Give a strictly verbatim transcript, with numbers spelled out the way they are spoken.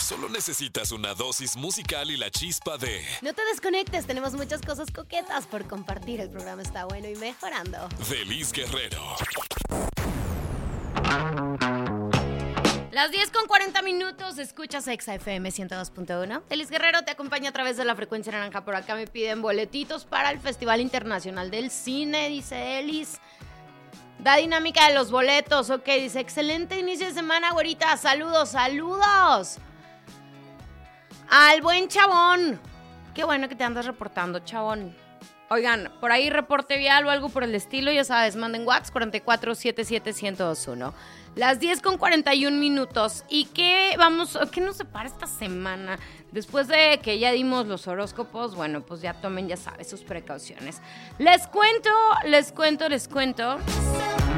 Solo necesitas una dosis musical y la chispa de... No te desconectes, tenemos muchas cosas coquetas por compartir. El programa está bueno y mejorando. de Liz Guerrero. Las diez con cuarenta minutos, escuchas Exa F M ciento dos punto uno. Elis Guerrero te acompaña a través de la frecuencia naranja. Por acá me piden boletitos para el Festival Internacional del Cine, dice Elis. Da dinámica de los boletos, ok, dice, excelente inicio de semana, güerita, saludos, saludos. Al buen Chabón. Qué bueno que te andas reportando, Chabón. Oigan, por ahí reporte vial o algo por el estilo, ya sabes, manden WhatsApp cuatro cuatro siete siete uno cero dos uno. Las diez con cuarenta y un minutos. ¿Y qué vamos, qué nos separa esta semana? Después de que ya dimos los horóscopos, bueno, pues ya tomen, ya sabes, sus precauciones. Les cuento, les cuento, les cuento